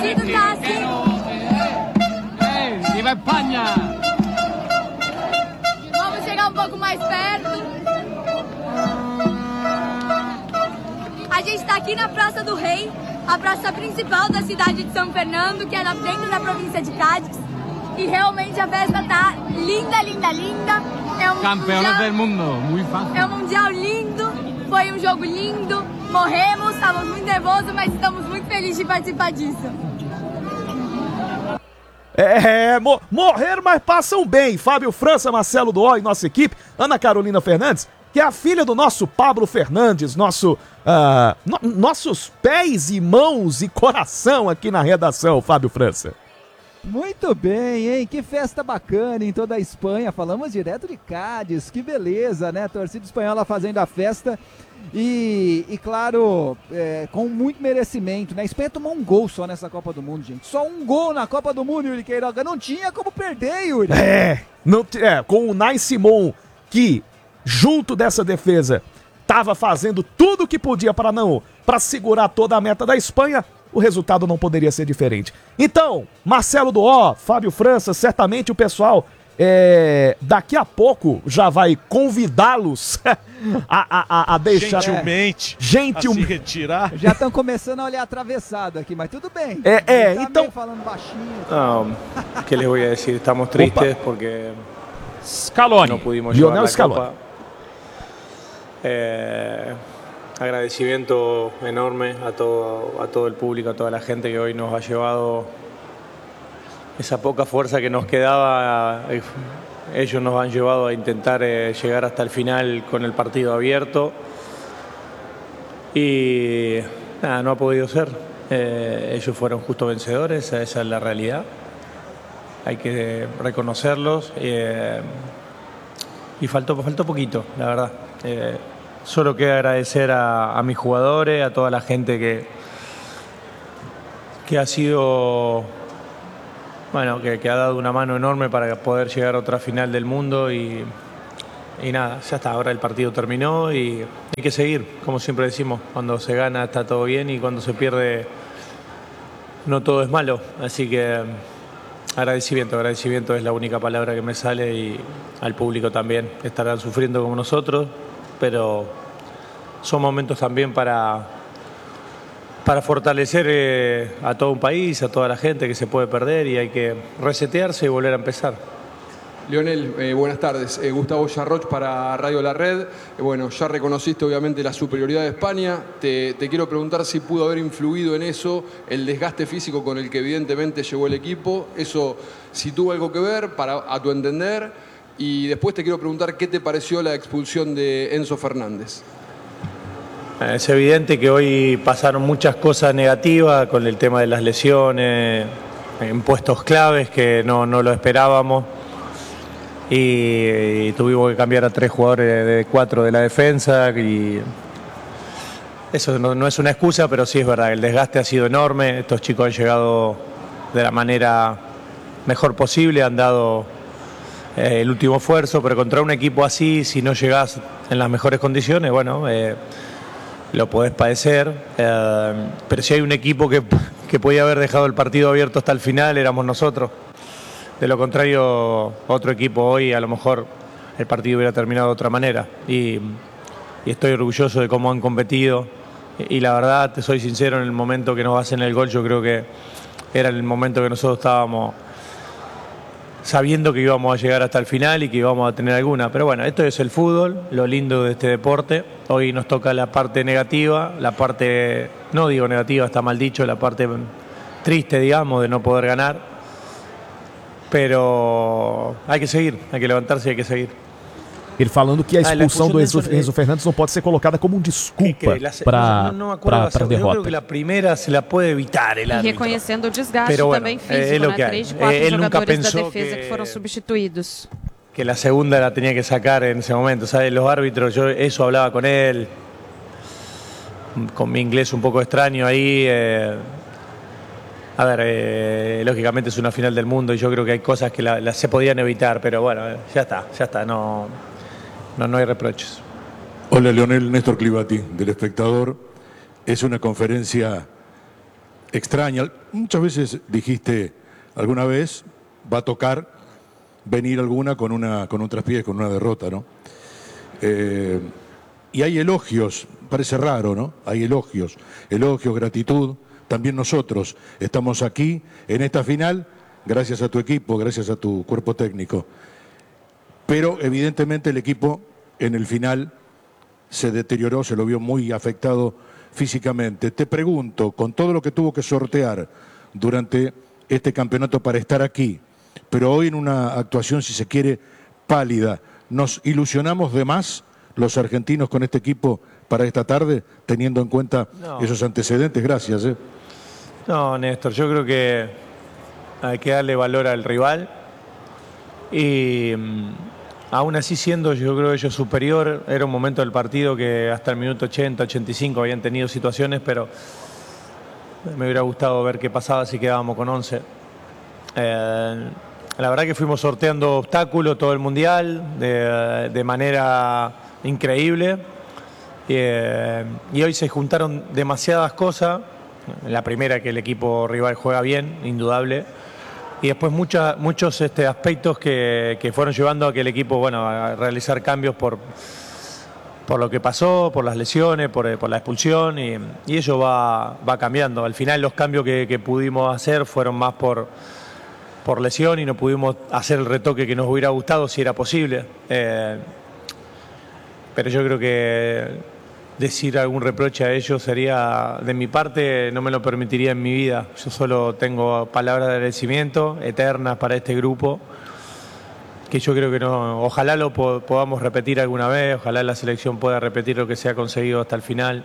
partido tá assim. Viva Espanha! Vamos chegar um pouco mais perto. A gente está aqui na Praça do Rei, a praça principal da cidade de São Fernando, que é dentro da província de Cádiz. E realmente a festa tá linda, linda, linda. É um Campeones del mundo, muito fácil. É um mundial lindo, foi um jogo lindo. Morremos, estávamos muito nervosos, mas estamos muito felizes de participar disso. Morrer, mas passam bem. Fábio França, Marcelo Duó e nossa equipe, Ana Carolina Fernandes, que é a filha do nosso Pablo Fernandes, nossos pés e mãos e coração aqui na redação, Fábio França. Muito bem, hein? Que festa bacana em toda a Espanha. Falamos direto de Cádiz, que beleza, né? Torcida espanhola fazendo a festa e claro, com muito merecimento, né? A Espanha tomou um gol só nessa Copa do Mundo, gente. Só um gol na Copa do Mundo, Yuri Queiroga. Não tinha como perder, Yuri. Com o Nai Simon, que junto dessa defesa estava fazendo tudo o que podia para segurar toda a meta da Espanha, o resultado não poderia ser diferente. Então, Marcelo Duó, Fábio França, certamente o pessoal daqui a pouco já vai convidá-los a deixar... Gentilmente a se retirar. Já estão começando a olhar atravessado aqui, mas tudo bem. Então... falando baixinho. ¿Qué les voy a decir? Estamos tristes porque Scaloni. no pudimos llevar Lionel la Scaloni. Copa. Agradecimiento enorme a todo el público, a toda la gente que hoy nos ha llevado esa poca fuerza que nos quedaba. Ellos nos han llevado a intentar llegar hasta el final con el partido abierto y nada, no ha podido ser. Ellos fueron justos vencedores, esa es la realidad. Hay que reconocerlos y faltó poquito, la verdad. Solo queda agradecer a mis jugadores, a toda la gente que ha sido, bueno, que ha dado una mano enorme para poder llegar a otra final del mundo y nada, ya está, ahora el partido terminó y hay que seguir, como siempre decimos, cuando se gana está todo bien y cuando se pierde no todo es malo, así que agradecimiento es la única palabra que me sale y al público también, estarán sufriendo como nosotros, pero son momentos también para fortalecer a todo un país, a toda la gente que se puede perder y hay que resetearse y volver a empezar. Lionel, buenas tardes. Gustavo Yarroch para Radio La Red. Bueno, ya reconociste obviamente la superioridad de España. Te quiero preguntar si pudo haber influido en eso el desgaste físico con el que evidentemente llegó el equipo. Eso, si tuvo algo que ver, a tu entender. Y después te quiero preguntar qué te pareció la expulsión de Enzo Fernández. Es evidente que hoy pasaron muchas cosas negativas con el tema de las lesiones, en puestos claves que no lo esperábamos y tuvimos que cambiar a 3 jugadores de 4 de la defensa y eso no es una excusa, pero sí es verdad, el desgaste ha sido enorme, estos chicos han llegado de la manera mejor posible, han dado el último esfuerzo, pero contra un equipo así, si no llegás en las mejores condiciones, bueno, lo podés padecer, pero si hay un equipo que podía haber dejado el partido abierto hasta el final, éramos nosotros. De lo contrario, otro equipo hoy a lo mejor el partido hubiera terminado de otra manera y estoy orgulloso de cómo han competido y la verdad, te soy sincero, en el momento que nos hacen el gol yo creo que era el momento que nosotros estábamos sabiendo que íbamos a llegar hasta el final y que íbamos a tener alguna. Pero bueno, esto es el fútbol, lo lindo de este deporte. Hoy nos toca la parte negativa, la parte, no digo negativa, está mal dicho, la parte triste, digamos, de no poder ganar. Pero hay que seguir, hay que levantarse y hay que seguir. Ele falando que a expulsão do Enzo Fernandes não pode ser colocada como desculpa para a derrota. Eu creo que a primeira se la puede evitar el árbitro. E reconhecendo o desgaste Pero bueno, também físico, né? 3 de 4 jogadores da defesa que foram substituídos. Que la segunda la tenía que sacar en ese momento, ¿sabes? Los árbitros, yo eso hablaba con él, con mi inglés un poco extraño ahí. A ver, lógicamente es una final del mundo y yo creo que hay cosas que se podían evitar, pero bueno, ya está, no hay reproches. Hola Leonel, Néstor Clivati, del Espectador. Es una conferencia extraña. Muchas veces dijiste, alguna vez va a tocar venir alguna con un traspiés, con una derrota, ¿no? Y hay elogios, parece raro, ¿no? Hay elogios, gratitud. También nosotros estamos aquí en esta final gracias a tu equipo, gracias a tu cuerpo técnico. Pero evidentemente el equipo en el final se deterioró, se lo vio muy afectado físicamente. Te pregunto, con todo lo que tuvo que sortear durante este campeonato para estar aquí, pero hoy en una actuación, si se quiere, pálida, ¿nos ilusionamos de más los argentinos con este equipo para esta tarde, teniendo en cuenta esos antecedentes? Gracias. No, Néstor, yo creo que hay que darle valor al rival y aún así siendo, yo creo, ellos superior, era un momento del partido que hasta el minuto 80, 85 habían tenido situaciones, pero me hubiera gustado ver qué pasaba si quedábamos con 11. La verdad que fuimos sorteando obstáculos todo el Mundial de manera increíble y hoy se juntaron demasiadas cosas. La primera, que el equipo rival juega bien, indudable, y después muchos aspectos que fueron llevando a que el equipo, bueno, a realizar cambios por lo que pasó, por las lesiones, por la expulsión, y ello va cambiando. Al final los cambios que pudimos hacer fueron más por lesión y no pudimos hacer el retoque que nos hubiera gustado si era posible. Pero yo creo que decir algún reproche a ellos sería, de mi parte, no me lo permitiría en mi vida. Yo solo tengo palabras de agradecimiento eternas para este grupo, que yo creo que ojalá lo podamos repetir alguna vez, ojalá la selección pueda repetir lo que se ha conseguido hasta el final.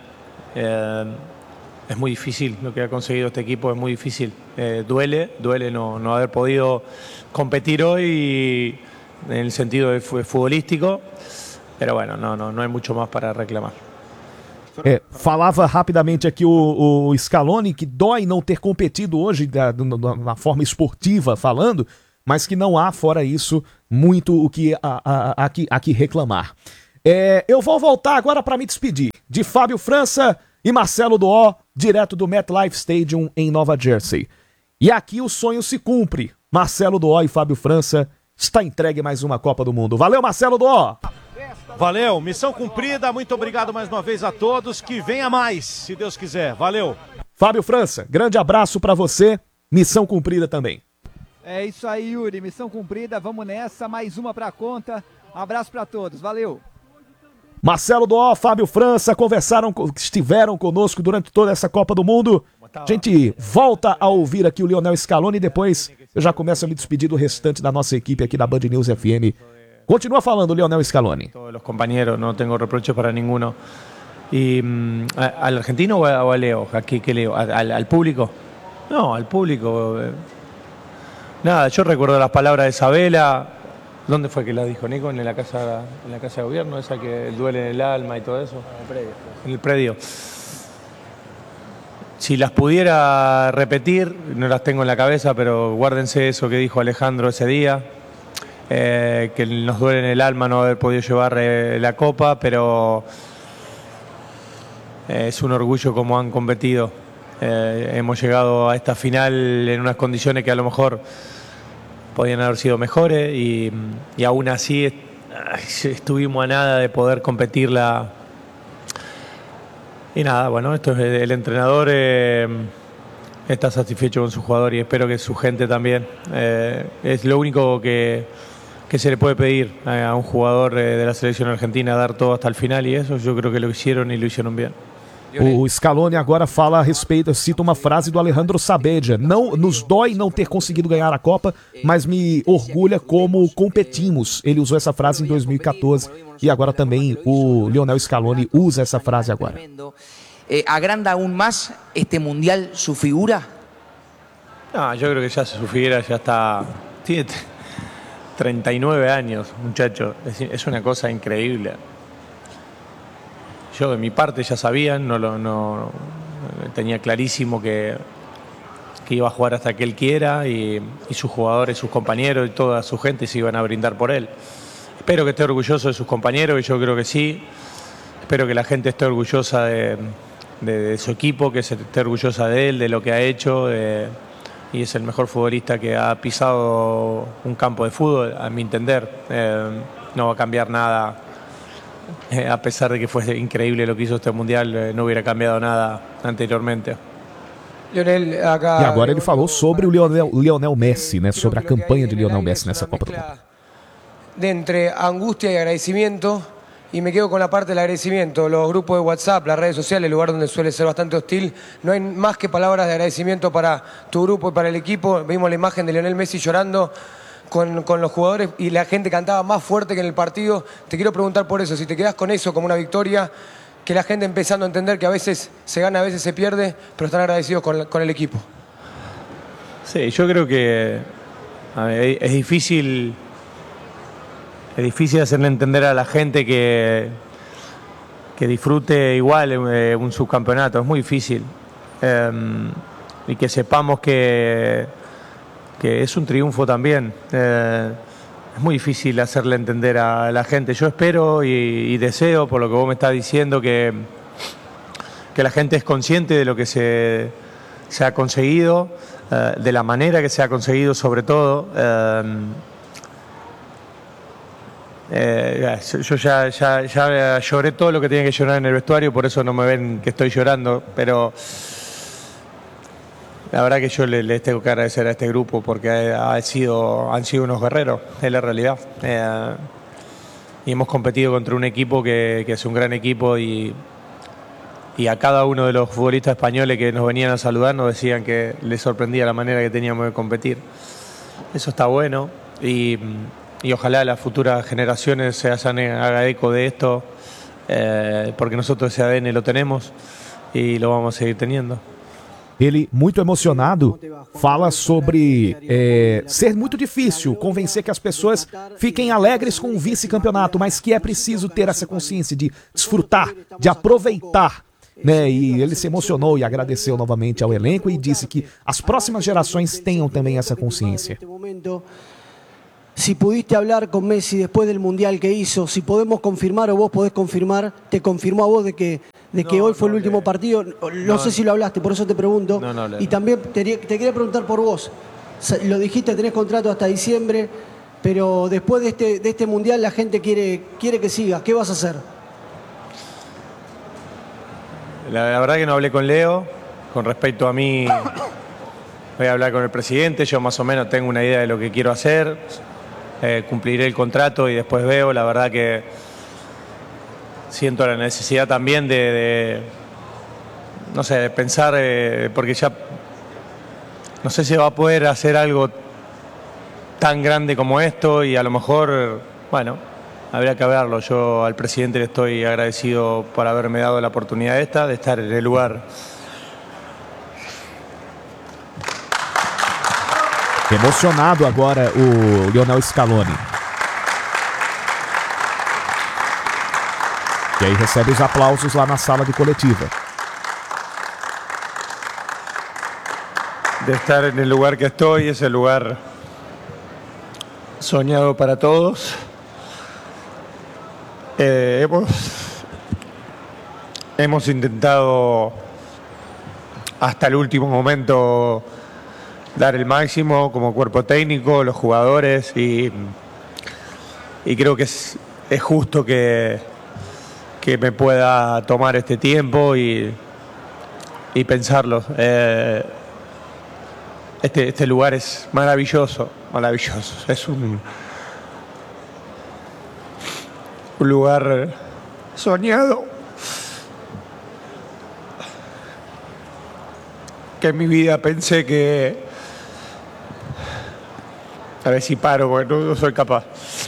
Es muy difícil lo que ha conseguido este equipo, es muy difícil. Duele no haber podido competir hoy en el sentido futbolístico, pero bueno, no hay mucho más para reclamar. Falava rapidamente aqui o Scaloni que dói não ter competido hoje na forma esportiva falando, mas que não há, fora isso, muito o que aqui reclamar. Eu vou voltar agora para me despedir de Fábio França e Marcelo Doó, direto do MetLife Stadium em Nova Jersey. E aqui o sonho se cumpre. Marcelo Doó e Fábio França, está entregue mais uma Copa do Mundo. Valeu, Marcelo Doó! Valeu, missão cumprida, muito obrigado mais uma vez a todos, que venha mais, se Deus quiser, valeu. Fábio França, grande abraço pra você, missão cumprida também. É isso aí, Yuri, missão cumprida, vamos nessa, mais uma pra conta, abraço pra todos, valeu. Marcelo Doó, Fábio França, estiveram conosco durante toda essa Copa do Mundo. A gente volta a ouvir aqui o Lionel Scaloni e depois eu já começo a me despedir do restante da nossa equipe aqui da Band News FM. Continúa falando, Lionel Scaloni. Todos los compañeros, no tengo reproches para ninguno. ¿Y al argentino o a Leo? ¿Qué Leo? ¿Al público? No, al público. Nada, yo recuerdo las palabras de Isabela. ¿Dónde fue que las dijo, Nico? En la casa de gobierno, esa que duele en el alma y todo eso. En el predio. En el predio. Si las pudiera repetir, no las tengo en la cabeza, pero guárdense eso que dijo Alejandro ese día. Que nos duele en el alma no haber podido llevar la copa, pero es un orgullo como han competido. Hemos llegado a esta final en unas condiciones que a lo mejor podían haber sido mejores y aún así estuvimos a nada de poder competirla. Y nada, bueno, esto es el entrenador está satisfecho con su jugador y espero que su gente también. Es lo único que se le puede pedir a un jugador de la selección argentina, dar todo hasta el final, y eso yo creo que lo hicieron y lo hicieron bien. O Scaloni agora fala a respeito, cita uma frase do Alejandro Sabedia: não nos dói não ter conseguido ganhar a Copa, mas me orgulha como competimos. Ele usou essa frase em 2014 e agora também o Lionel Scaloni usa essa frase agora. ¿Agranda aún más este mundial su figura? No, yo creo que ya su figura ya está. Tiene 39 años, muchacho. Es una cosa increíble. Yo de mi parte ya sabían, no tenía clarísimo que iba a jugar hasta que él quiera y sus jugadores, sus compañeros y toda su gente se iban a brindar por él. Espero que esté orgulloso de sus compañeros, y yo creo que sí. Espero que la gente esté orgullosa de de su equipo, que se esté orgullosa de él, de lo que ha hecho, y es el mejor futbolista que ha pisado un campo de fútbol, a mi entender. No va a cambiar nada, a pesar de que fue increíble lo que hizo este Mundial, no hubiera cambiado nada anteriormente. E agora ele falou sobre o Lionel Messi, né? Sobre a campanha de Lionel Messi nessa Copa do Mundo. De entre angustia y agradecimiento, y me quedo con la parte del agradecimiento. Los grupos de WhatsApp, las redes sociales, el lugar donde suele ser bastante hostil, no hay más que palabras de agradecimiento para tu grupo y para el equipo. Vimos la imagen de Lionel Messi llorando con los jugadores y la gente cantaba más fuerte que en el partido. Te quiero preguntar por eso, si te quedás con eso como una victoria, que la gente empezando a entender que a veces se gana, a veces se pierde, pero están agradecidos con el equipo. Sí, yo creo que es difícil hacerle entender a la gente que disfrute igual un subcampeonato, es muy difícil. Y que sepamos que es un triunfo también. Es muy difícil hacerle entender a la gente. Yo espero y deseo, por lo que vos me estás diciendo, que la gente es consciente de lo que se ha conseguido, de la manera que se ha conseguido sobre todo. Yo ya lloré todo lo que tenía que llorar en el vestuario, por eso no me ven que estoy llorando, pero la verdad que yo les tengo que agradecer a este grupo porque han sido unos guerreros, es la realidad. Y hemos competido contra un equipo que es un gran equipo y a cada uno de los futbolistas españoles que nos venían a saludar nos decían que les sorprendía la manera que teníamos de competir. Eso está bueno y ojalá las futuras generaciones se haga eco de esto, porque nosotros ese ADN lo tenemos y lo vamos a seguir teniendo. Ele, muito emocionado, fala sobre ser muito difícil convencer que as pessoas fiquem alegres com o vice-campeonato, mas que é preciso ter essa consciência de desfrutar, de aproveitar, né? E ele se emocionou e agradeceu novamente ao elenco e disse que as próximas gerações tenham também essa consciência. Si pudiste hablar con Messi después del Mundial que hizo, si podemos confirmar o vos podés confirmar, te confirmó a vos de que hoy fue el último partido. No sé si lo hablaste, por eso te pregunto. Y también te quería preguntar por vos. Lo dijiste, tenés contrato hasta diciembre, pero después de este Mundial la gente quiere que sigas. ¿Qué vas a hacer? La verdad que no hablé con Leo. Con respecto a mí, voy a hablar con el presidente. Yo más o menos tengo una idea de lo que quiero hacer. Cumpliré el contrato y después veo. La verdad que siento la necesidad también de pensar, porque ya no sé si va a poder hacer algo tan grande como esto y a lo mejor, bueno, habría que verlo. Yo al presidente le estoy agradecido por haberme dado la oportunidad de estar en el lugar. Emocionado agora o Lionel Scaloni. E aí recebe os aplausos lá na sala de coletiva. De estar en el lugar que estoy, es el lugar soñado para todos. Hemos intentado hasta el último momento dar el máximo como cuerpo técnico, los jugadores, y creo que es justo que me pueda tomar este tiempo y pensarlo. Este lugar es maravilloso. Es un lugar soñado que en mi vida pensé que... A ver si paro, porque no soy capaz.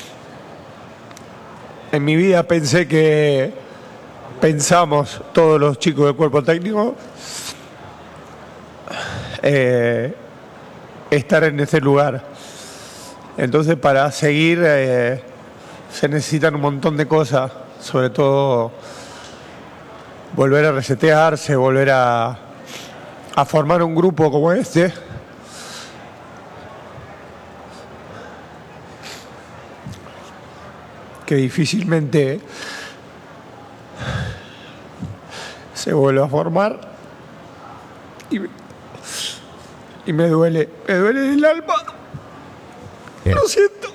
En mi vida pensamos todos los chicos del cuerpo técnico estar en ese lugar. Entonces, para seguir se necesitan un montón de cosas, sobre todo volver a resetearse, volver a formar un grupo como este. Que difícilmente se vuelve a formar y me duele el alma. Lo siento.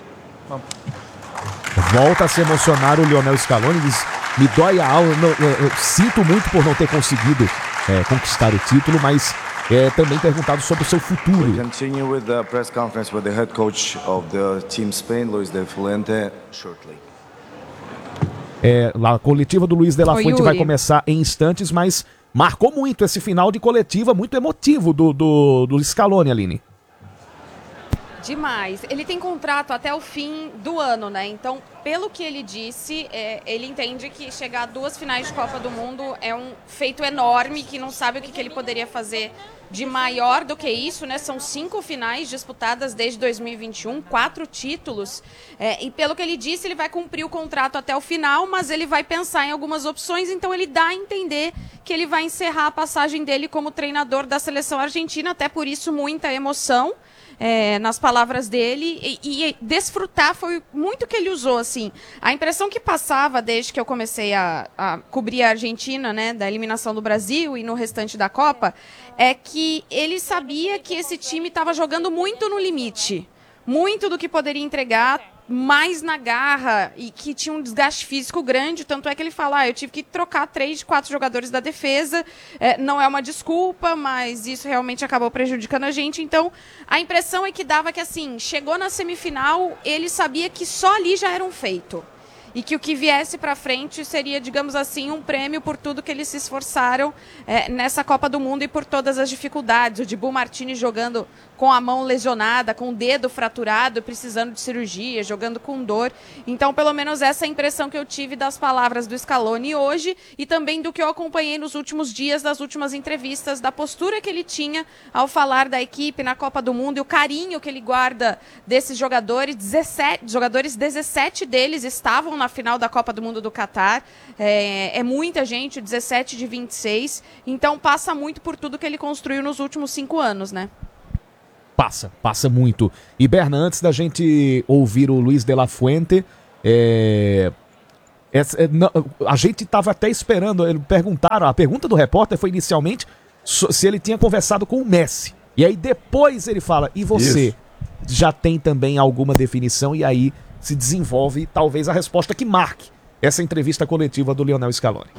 Volta a se emocionar o Lionel Scaloni, diz, me dói a alma, eu sinto muito por não ter conseguido conquistar o título, mas também perguntado sobre o seu futuro. We continue with the press conference with the head coach of the team Spain, Luis de la Fuente, shortly. A coletiva do Luis de la Fuente vai Yuri. começar em instantes, mas marcou muito esse final de coletiva, muito emotivo do Scaloni, Aline. Demais. Ele tem contrato até o fim do ano, né? Então, pelo que ele disse, ele entende que chegar a 2 finais de Copa do Mundo é um feito enorme, que não sabe o que ele poderia fazer de maior do que isso, né? São 5 finais disputadas desde 2021, 4 títulos. E pelo que ele disse, ele vai cumprir o contrato até o final, mas ele vai pensar em algumas opções, então ele dá a entender que ele vai encerrar a passagem dele como treinador da seleção argentina, até por isso muita emoção. Nas palavras dele, e desfrutar foi muito que ele usou, assim. A impressão que passava desde que eu comecei a cobrir a Argentina, né, da eliminação do Brasil e no restante da Copa, é que ele sabia que esse time estava jogando muito no limite, muito do que poderia entregar, mais na garra, e que tinha um desgaste físico grande, tanto é que ele fala, eu tive que trocar 3 de 4 jogadores da defesa, não é uma desculpa, mas isso realmente acabou prejudicando a gente, então a impressão é que dava que, assim, chegou na semifinal, ele sabia que só ali já era um feito, e que o que viesse para frente seria, digamos assim, um prêmio por tudo que eles se esforçaram nessa Copa do Mundo e por todas as dificuldades. O Dibu Martínez jogando com a mão lesionada, com o dedo fraturado, precisando de cirurgia, jogando com dor. Então, pelo menos essa é a impressão que eu tive das palavras do Scaloni hoje e também do que eu acompanhei nos últimos dias, das últimas entrevistas, da postura que ele tinha ao falar da equipe na Copa do Mundo e o carinho que ele guarda desses jogadores. 17 deles estavam na final da Copa do Mundo do Catar. É muita gente, 17 de 26. Então, passa muito por tudo que ele construiu nos últimos 5 anos, né? Passa muito. E Berna, antes da gente ouvir o Luis de la Fuente, a gente estava até esperando, perguntaram, a pergunta do repórter foi inicialmente se ele tinha conversado com o Messi. E aí depois ele fala, e você? Isso. Já tem também alguma definição? E aí se desenvolve talvez a resposta que marque essa entrevista coletiva do Lionel Scaloni.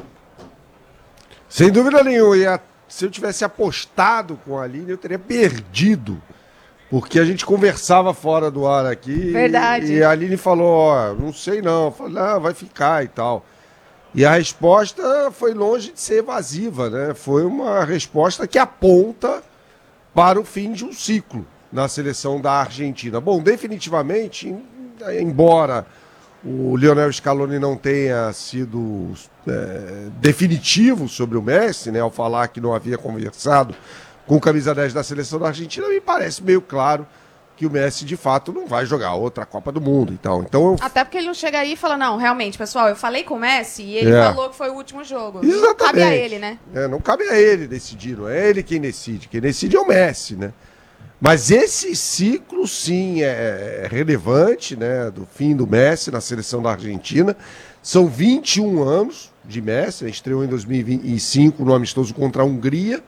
Sem dúvida nenhuma. Se eu tivesse apostado com a Aline, eu teria perdido. Porque a gente conversava fora do ar aqui. Verdade. E a Aline falou, não sei não. Eu falei, não, vai ficar e tal. E a resposta foi longe de ser evasiva, né? Foi uma resposta que aponta para o fim de um ciclo na seleção da Argentina. Bom, definitivamente, embora o Lionel Scaloni não tenha sido definitivo sobre o Messi, né, ao falar que não havia conversado com o camisa 10 da seleção da Argentina, me parece meio claro que o Messi, de fato, não vai jogar outra Copa do Mundo. Então até porque ele não chegaria e fala, não, realmente, pessoal, eu falei com o Messi e ele falou que foi o último jogo. Exatamente. Não cabe a ele, né? Não cabe a ele decidir, não é ele quem decide. Quem decide é o Messi, né? Mas esse ciclo, sim, é relevante, né, do fim do Messi na seleção da Argentina. São 21 anos de Messi, ele estreou em 2005 no amistoso contra a Hungria.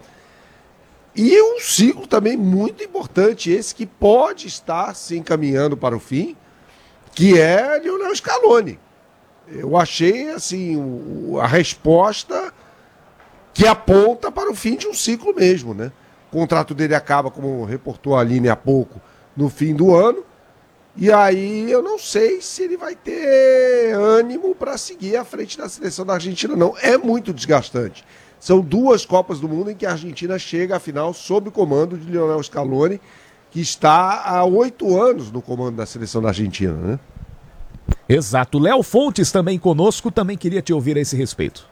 E um ciclo também muito importante, esse que pode estar se encaminhando para o fim, que é Lionel Scaloni. Eu achei, assim, a resposta que aponta para o fim de um ciclo mesmo, né? O contrato dele acaba, como reportou a Aline há pouco, no fim do ano. E aí eu não sei se ele vai ter ânimo para seguir à frente da seleção da Argentina, não. É muito desgastante. São 2 Copas do Mundo em que a Argentina chega à final sob o comando de Lionel Scaloni, que está há 8 anos no comando da seleção da Argentina, né? Exato. Léo Fontes também conosco, também queria te ouvir a esse respeito.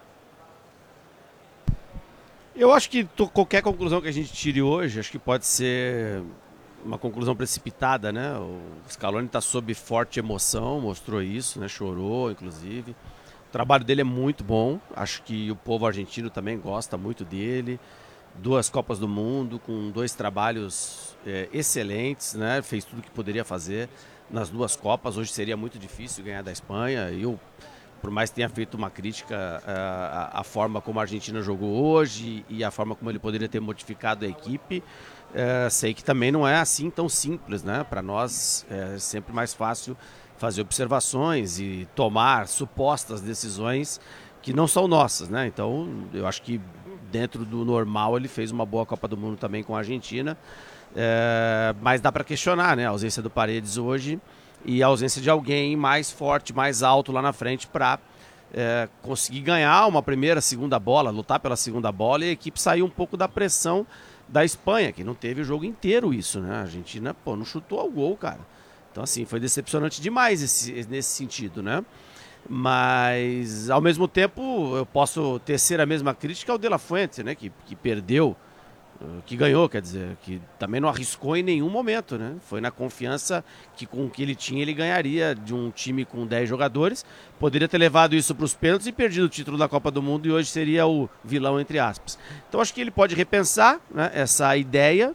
Eu acho que qualquer conclusão que a gente tire hoje, acho que pode ser uma conclusão precipitada, né? O Scaloni está sob forte emoção, mostrou isso, né? Chorou, inclusive. O trabalho dele é muito bom, acho que o povo argentino também gosta muito dele. 2 Copas do Mundo, com 2 trabalhos excelentes, né? Fez tudo o que poderia fazer nas 2 Copas. Hoje seria muito difícil ganhar da Espanha. Eu por mais que tenha feito uma crítica à forma como a Argentina jogou hoje e a forma como ele poderia ter modificado a equipe, sei que também não é assim tão simples, né? Para nós é sempre mais fácil fazer observações e tomar supostas decisões que não são nossas, né? Então, eu acho que dentro do normal ele fez uma boa Copa do Mundo também com a Argentina, mas dá para questionar, né? A ausência do Paredes hoje e a ausência de alguém mais forte, mais alto lá na frente para conseguir ganhar uma primeira, segunda bola, lutar pela segunda bola, e a equipe saiu um pouco da pressão da Espanha, que não teve o jogo inteiro isso, né? A Argentina, não chutou ao gol, cara. Então, assim, foi decepcionante demais nesse sentido, né? Mas, ao mesmo tempo, eu posso tecer a mesma crítica ao De La Fuente, né? Que perdeu, que ganhou, quer dizer, que também não arriscou em nenhum momento, né? Foi na confiança que com o que ele tinha, ele ganharia de um time com 10 jogadores. Poderia ter levado isso para os pênaltis e perdido o título da Copa do Mundo e hoje seria o vilão, entre aspas. Então, acho que ele pode repensar, né, essa ideia,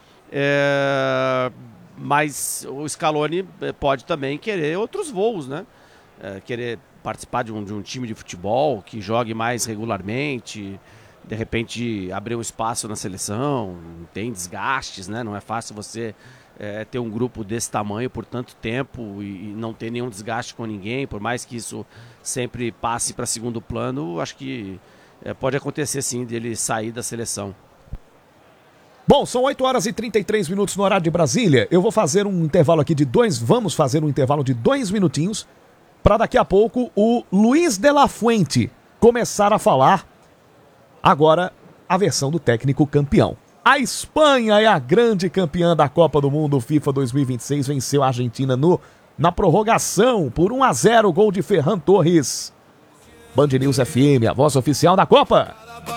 mas o Scaloni pode também querer outros voos, né? Querer participar de um time de futebol que jogue mais regularmente, de repente abrir um espaço na seleção, tem desgastes, né? Não é fácil você ter um grupo desse tamanho por tanto tempo e não ter nenhum desgaste com ninguém, por mais que isso sempre passe para segundo plano, acho que pode acontecer sim dele sair da seleção. Bom, são 8 horas e 33 minutos no horário de Brasília. Eu vou fazer um intervalo aqui vamos fazer um intervalo de 2 minutinhos para daqui a pouco o Luiz de la Fuente começar a falar agora a versão do técnico campeão. A Espanha é a grande campeã da Copa do Mundo FIFA 2026, venceu a Argentina na prorrogação por 1-0, gol de Ferran Torres. Band News FM, a voz oficial da Copa.